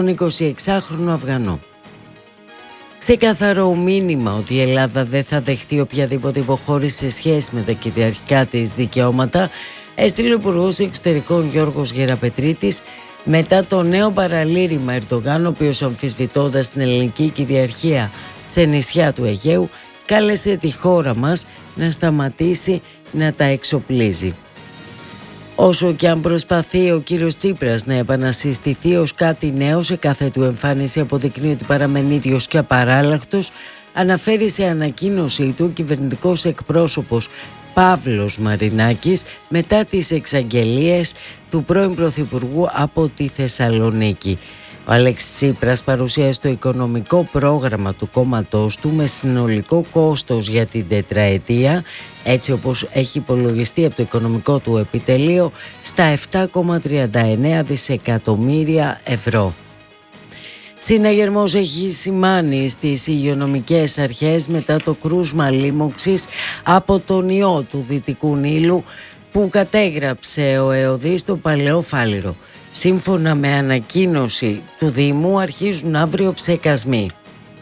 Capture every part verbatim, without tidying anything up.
εικοσιεξάχρονο Αφγανό. Ξεκαθαρό μήνυμα ότι η Ελλάδα δεν θα δεχθεί οποιαδήποτε υποχώρηση σε σχέση με τα κυριαρχικά της δικαιώματα έστειλε ο Υπουργός Εξωτερικών Γιώργος Γεραπετρίτης μετά το νέο παραλήρημα Ερντογάν, ο οποίος αμφισβητώντας την ελληνική κυριαρχία σε νησιά του Αιγαίου κάλεσε τη χώρα μας να σταματήσει να τα εξοπλίζει. Όσο και αν προσπαθεί ο κύριος Τσίπρας να επανασυστηθεί ως κάτι νέο, σε κάθε του εμφάνιση αποδεικνύει ότι παραμένει ίδιος και απαράλλαχτος, αναφέρει σε ανακοίνωσή του ο κυβερνητικός εκπρόσωπος Παύλος Μαρινάκης μετά τις εξαγγελίες του πρώην Πρωθυπουργού από τη Θεσσαλονίκη. Ο Αλέξης Τσίπρας παρουσίασε το οικονομικό πρόγραμμα του κόμματός του με συνολικό κόστος για την τετραετία, έτσι όπως έχει υπολογιστεί από το οικονομικό του επιτελείο, στα επτά κόμμα τριάντα εννέα δισεκατομμύρια ευρώ. Συναγερμός έχει σημάνει στις υγειονομικές αρχές μετά το κρούσμα λίμωξης από τον ιό του Δυτικού Νείλου που κατέγραψε ο ΕΟΔΗ στο Παλαιό Φάληρο. Σύμφωνα με ανακοίνωση του Δήμου, αρχίζουν αύριο ψεκασμοί.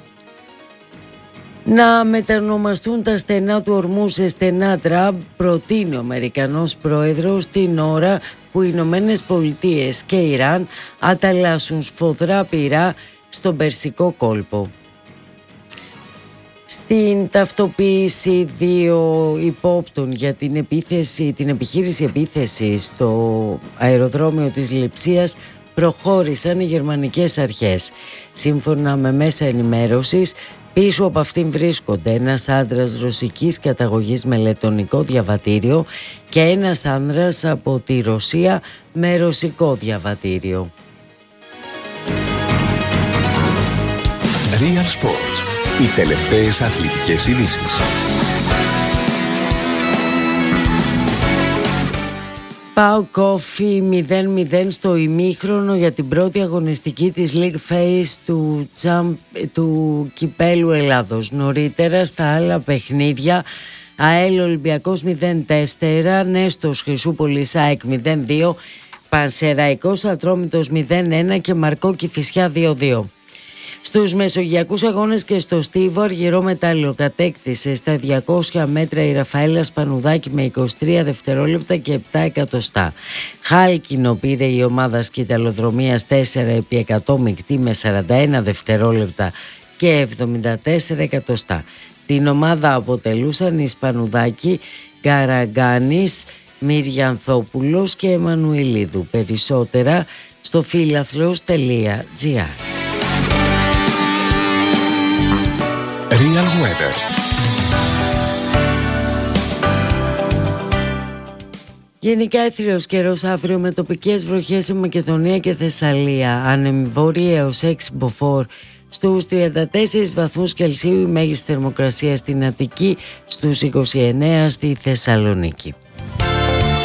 Να μετανομαστούν τα στενά του ορμού σε στενά Τραμπ, προτείνει ο Αμερικανός πρόεδρος την ώρα που οι Ηνωμένες Πολιτείες και Ιράν ανταλλάσσουν σφοδρά πυρά στον Περσικό κόλπο. Στην ταυτοποίηση δύο υπόπτων για την, επίθεση, την επιχείρηση επίθεση στο αεροδρόμιο της Λειψίας προχώρησαν οι γερμανικές αρχές. Σύμφωνα με μέσα ενημέρωσης, πίσω από αυτήν βρίσκονται ένας άντρας ρωσικής καταγωγής με λετονικό διαβατήριο και ένας άνδρας από τη Ρωσία με ρωσικό διαβατήριο. Real Sports. Οι τελευταίες αθλητικές ειδήσεις. ΠΑΟΚ Όφη μηδέν μηδέν στο ημίχρονο για την πρώτη αγωνιστική της League Phase του, Champ, του Κυπέλου Ελλάδος. Νωρίτερα στα άλλα παιχνίδια, ΑΕΛ Ολυμπιακός μηδέν τέσσερα, Νέστος Χρυσούπολης ΑΕΚ μηδέν δύο, Πανσεραϊκός Ατρόμητος μηδέν ένα και Μαρκό Κηφισιά δύο δύο. Στους μεσογειακούς αγώνες και στο Στίβο, αργυρό μετάλλιο κατέκτησε στα διακόσια μέτρα η Ραφαέλα Σπανουδάκη με είκοσι τρία δευτερόλεπτα και επτά εκατοστά. Χάλκινο πήρε η ομάδα σκυταλοδρομίας τέσσερα επί εκατό μεικτή με σαράντα ένα δευτερόλεπτα και εβδομήντα τέσσερα εκατοστά. Την ομάδα αποτελούσαν η Σπανουδάκη, Γκαραγκάνης, Μυριανθόπουλος και Εμμανουηλίδου. Περισσότερα στο φίλαθλος τελεία τζι άρ. Real Weather. Γενικά έθριος καιρός αύριο με τοπικές βροχές σε Μακεδονία και Θεσσαλία. Άνεμη βόρεια έως έξι μποφόρ στους τριάντα τέσσερις βαθμούς Κελσίου, η μέγιστη θερμοκρασία στην Αττική, στους είκοσι εννέα στη Θεσσαλονίκη.